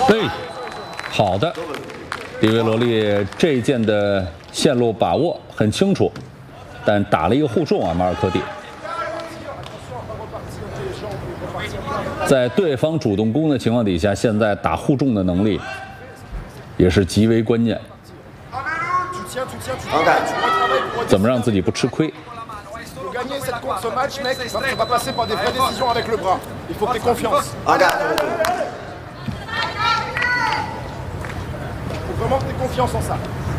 对，好的，迪维罗利这一箭的线路把握很清楚，但打了一个护中啊，马尔科蒂。在对方主动攻的情况底下，现在打护中的能力也是极为关键。怎么让自己不吃亏？ Gagner cette course, ce match, mec, ça va passer par des vraies décisions avec le bras. Il faut que tu aies confiance. Il faut vraiment que tu aies confiance en ça.